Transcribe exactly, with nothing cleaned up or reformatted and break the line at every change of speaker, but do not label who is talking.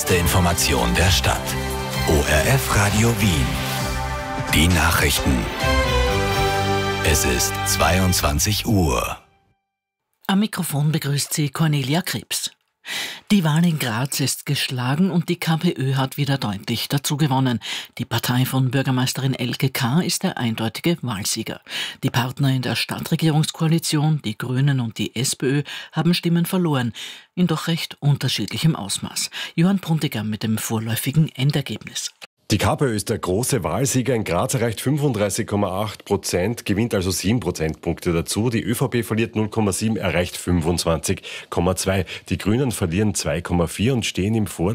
Die Information der Stadt. O R F Radio Wien. Die Nachrichten. Es ist zweiundzwanzig Uhr.
Am Mikrofon begrüßt sie Cornelia Krebs. Die Wahl in Graz ist geschlagen und die KPÖ hat wieder deutlich dazu gewonnen. Die Partei von Bürgermeisterin Elke K. ist der eindeutige Wahlsieger. Die Partner in der Stadtregierungskoalition, die Grünen und die SPÖ, haben Stimmen verloren, in doch recht unterschiedlichem Ausmaß. Johann Bruntiger mit dem vorläufigen Endergebnis.
Die KPÖ ist der große Wahlsieger. In Graz erreicht fünfunddreißig Komma acht Prozent, gewinnt also sieben Prozentpunkte dazu. Die ÖVP verliert null Komma sieben, erreicht fünfundzwanzig Komma zwei. Die Grünen verlieren zwei Komma vier und stehen im Vor